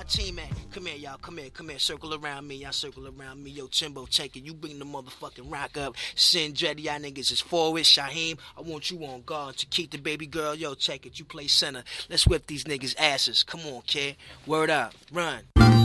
team at? Come here, y'all. Come here. Circle around me. Y'all circle around me. Yo, Timbo, take it. You bring the motherfucking rock up. Sindretti, y'all niggas is forward. Shaheem, I want you on guard to keep the baby girl. Yo, take it. You play center. Let's whip these niggas' asses. Come on, kid. Word up. Run.